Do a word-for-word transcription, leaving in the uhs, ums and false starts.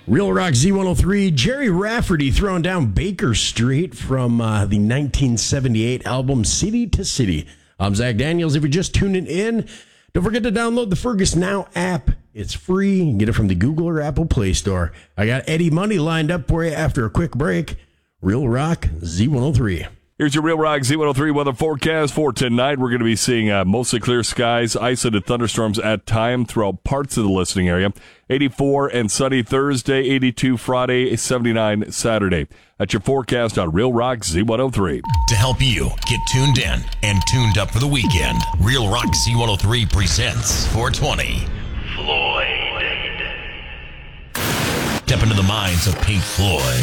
Real Rock Z one oh three, Jerry Rafferty throwing down Baker Street from uh, the nineteen seventy-eight album City to City. I'm Zach Daniels. If you're just tuning in, don't forget to download the Fergus Now app. It's free. You can get it from the Google or Apple Play Store. I got Eddie Money lined up for you after a quick break. Real Rock Z one oh three. Here's your Real Rock Z one oh three weather forecast for tonight. We're going to be seeing uh, mostly clear skies, isolated thunderstorms at time throughout parts of the listening area. eighty-four and sunny Thursday, eighty-two Friday, seventy-nine Saturday. That's your forecast on Real Rock Z one oh three. To help you get tuned in and tuned up for the weekend, Real Rock Z one oh three presents four twenty. Floyd. Step into the minds of Pink Floyd.